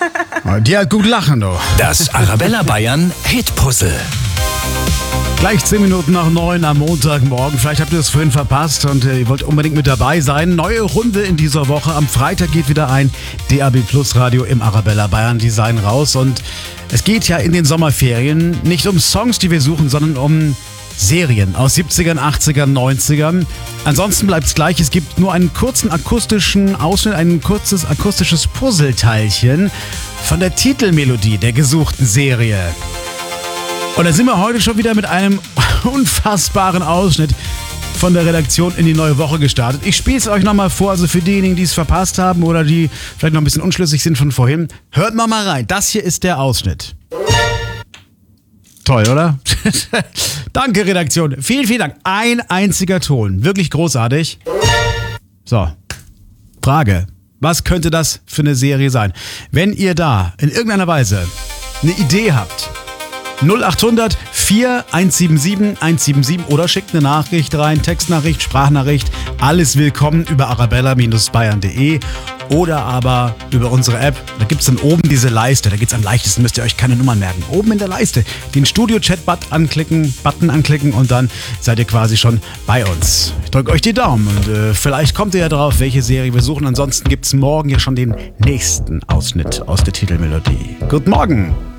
Die hat gut lachen, du. Das Arabella Bayern Hitpuzzle. Gleich 10 Minuten nach 9 am Montagmorgen. Vielleicht habt ihr es vorhin verpasst und ihr wollt unbedingt mit dabei sein. Neue Runde in dieser Woche. Am Freitag geht wieder ein DAB Plus Radio im Arabella Bayern Design raus. Und es geht ja in den Sommerferien nicht um Songs, die wir suchen, sondern um Serien aus 70ern, 80ern, 90ern. Ansonsten bleibt es gleich. Es gibt nur einen kurzen akustischen Ausschnitt, ein kurzes akustisches Puzzleteilchen von der Titelmelodie der gesuchten Serie. Und da sind wir heute schon wieder mit einem unfassbaren Ausschnitt von der Redaktion in die neue Woche gestartet. Ich spiele es euch nochmal vor, also für diejenigen, die es verpasst haben oder die vielleicht noch ein bisschen unschlüssig sind von vorhin. Hört mal rein. Das hier ist der Ausschnitt. Toll, oder? Danke, Redaktion. Vielen, vielen Dank. Ein einziger Ton. Wirklich großartig. So. Frage. Was könnte das für eine Serie sein? Wenn ihr da in irgendeiner Weise eine Idee habt, 0800 4177 177 oder schickt eine Nachricht rein, Textnachricht, Sprachnachricht, alles willkommen über arabella-bayern.de oder aber über unsere App. Da gibt es dann oben diese Leiste, da geht es am leichtesten, müsst ihr euch keine Nummern merken. Oben in der Leiste den Studio-Chat-Button anklicken und dann seid ihr quasi schon bei uns. Ich drücke euch die Daumen und vielleicht kommt ihr ja drauf, welche Serie wir suchen. Ansonsten gibt es morgen ja schon den nächsten Ausschnitt aus der Titelmelodie. Guten Morgen!